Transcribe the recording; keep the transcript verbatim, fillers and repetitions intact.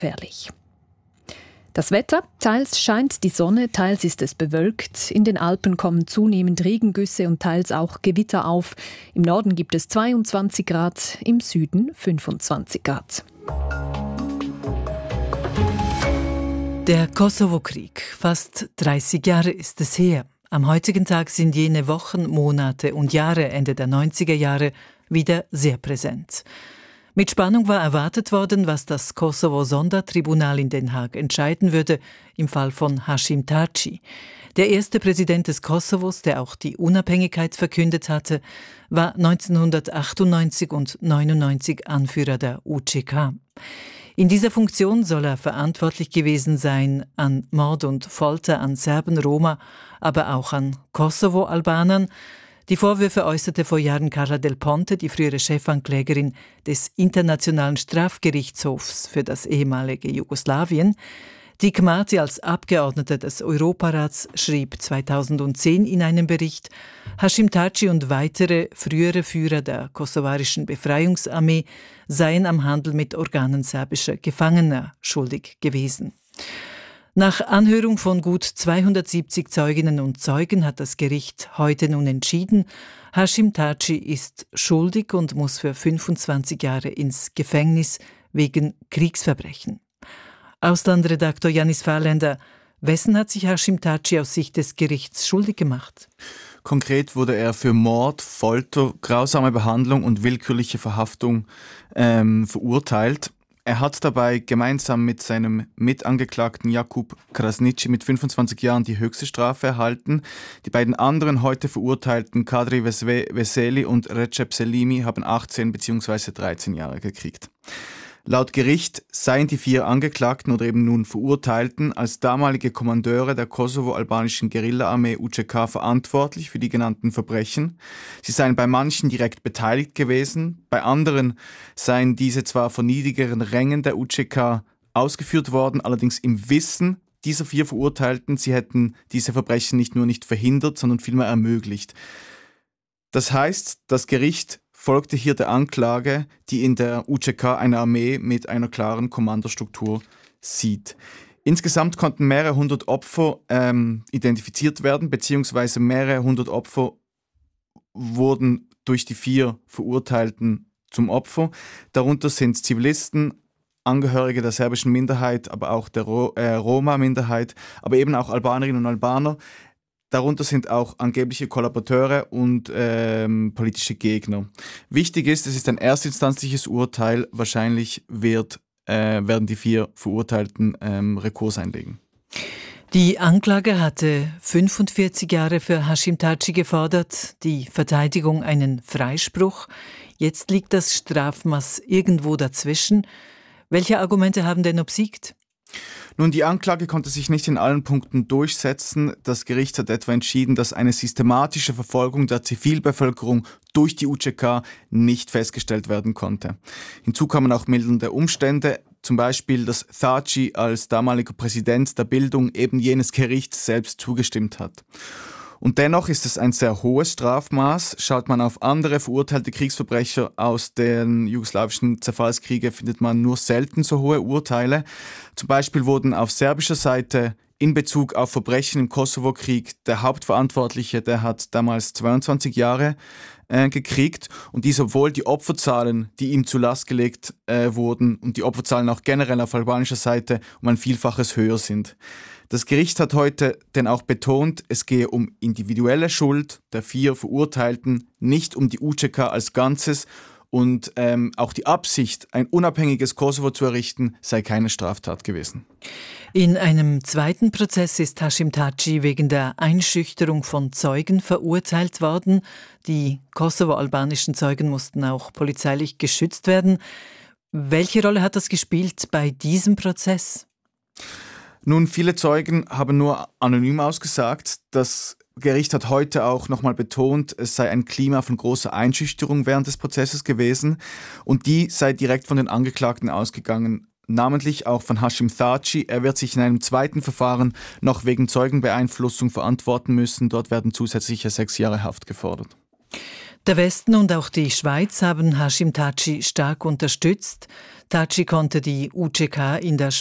gefährlich. Das Wetter: Teils scheint die Sonne, teils ist es bewölkt. In den Alpen kommen zunehmend Regengüsse und teils auch Gewitter auf. Im Norden gibt es zweiundzwanzig Grad, im Süden fünfundzwanzig Grad. Der Kosovo-Krieg. Fast dreißig Jahre ist es her. Am heutigen Tag sind jene Wochen, Monate und Jahre Ende der neunziger Jahre wieder sehr präsent. Mit Spannung war erwartet worden, was das Kosovo-Sondertribunal in Den Haag entscheiden würde im Fall von Haşim Taci. Der erste Präsident des Kosovos, der auch die Unabhängigkeit verkündet hatte, war neunzehnhundertachtundneunzig und neunundneunzig Anführer der U C K. In dieser Funktion soll er verantwortlich gewesen sein an Mord und Folter an Serben, Roma, aber auch an Kosovo-Albanern. Die Vorwürfe äußerte vor Jahren Carla Del Ponte, die frühere Chefanklägerin des Internationalen Strafgerichtshofs für das ehemalige Jugoslawien. Dick Marty als Abgeordneter des Europarats schrieb zweitausendzehn in einem Bericht, Haşim Taci und weitere frühere Führer der kosovarischen Befreiungsarmee seien am Handel mit Organen serbischer Gefangener schuldig gewesen. Nach Anhörung von gut zweihundertsiebzig Zeuginnen und Zeugen hat das Gericht heute nun entschieden, Haşim Taci ist schuldig und muss für fünfundzwanzig Jahre ins Gefängnis wegen Kriegsverbrechen. Auslandredaktor Janis Fahrländer, wessen hat sich Haşim Taci aus Sicht des Gerichts schuldig gemacht? Konkret wurde er für Mord, Folter, grausame Behandlung und willkürliche Verhaftung ähm, verurteilt. Er hat dabei gemeinsam mit seinem Mitangeklagten Jakub Krasniqi mit fünfundzwanzig Jahren die höchste Strafe erhalten. Die beiden anderen heute verurteilten Kadri Veseli und Recep Selimi haben achtzehn bzw. dreizehn Jahre gekriegt. Laut Gericht seien die vier Angeklagten oder eben nun Verurteilten als damalige Kommandeure der kosovo-albanischen Guerilla-Armee U C K verantwortlich für die genannten Verbrechen. Sie seien bei manchen direkt beteiligt gewesen, bei anderen seien diese zwar von niedrigeren Rängen der U C K ausgeführt worden, allerdings im Wissen dieser vier Verurteilten, sie hätten diese Verbrechen nicht nur nicht verhindert, sondern vielmehr ermöglicht. Das heißt, das Gericht folgte hier der Anklage, die in der U C K eine Armee mit einer klaren Kommandostruktur sieht. Insgesamt konnten mehrere hundert Opfer ähm, identifiziert werden, beziehungsweise mehrere hundert Opfer wurden durch die vier Verurteilten zum Opfer. Darunter sind Zivilisten, Angehörige der serbischen Minderheit, aber auch der Ro- äh, Roma-Minderheit, aber eben auch Albanerinnen und Albaner. Darunter sind auch angebliche Kollaborateure und ähm, politische Gegner. Wichtig ist, es ist ein erstinstanzliches Urteil. Wahrscheinlich wird, äh, werden die vier Verurteilten ähm, Rekurs einlegen. Die Anklage hatte fünfundvierzig Jahre für Haşim Taci gefordert, die Verteidigung einen Freispruch. Jetzt liegt das Strafmaß irgendwo dazwischen. Welche Argumente haben denn obsiegt? Nun, die Anklage konnte sich nicht in allen Punkten durchsetzen. Das Gericht hat etwa entschieden, dass eine systematische Verfolgung der Zivilbevölkerung durch die U C K nicht festgestellt werden konnte. Hinzu kamen auch mildernde Umstände, zum Beispiel, dass Taci als damaliger Präsident der Bildung eben jenes Gerichts selbst zugestimmt hat. Und dennoch ist es ein sehr hohes Strafmaß. Schaut man auf andere verurteilte Kriegsverbrecher aus den jugoslawischen Zerfallskriege, findet man nur selten so hohe Urteile. Zum Beispiel wurden auf serbischer Seite in Bezug auf Verbrechen im Kosovo-Krieg der Hauptverantwortliche, der hat damals zweiundzwanzig Jahre äh, gekriegt. Und dies, obwohl die Opferzahlen, die ihm zur Last gelegt äh, wurden und die Opferzahlen auch generell auf albanischer Seite um ein Vielfaches höher sind. Das Gericht hat heute denn auch betont, es gehe um individuelle Schuld der vier Verurteilten, nicht um die U C K als Ganzes und ähm, auch die Absicht, ein unabhängiges Kosovo zu errichten, sei keine Straftat gewesen. In einem zweiten Prozess ist Haşim Taci wegen der Einschüchterung von Zeugen verurteilt worden. Die kosovo-albanischen Zeugen mussten auch polizeilich geschützt werden. Welche Rolle hat das gespielt bei diesem Prozess? Nun, viele Zeugen haben nur anonym ausgesagt. Das Gericht hat heute auch nochmal betont, es sei ein Klima von großer Einschüchterung während des Prozesses gewesen und die sei direkt von den Angeklagten ausgegangen, namentlich auch von Haşim Taci. Er wird sich in einem zweiten Verfahren noch wegen Zeugenbeeinflussung verantworten müssen. Dort werden zusätzliche sechs Jahre Haft gefordert. Der Westen und auch die Schweiz haben Hashim Thaçi stark unterstützt. Thaçi konnte die U C K in der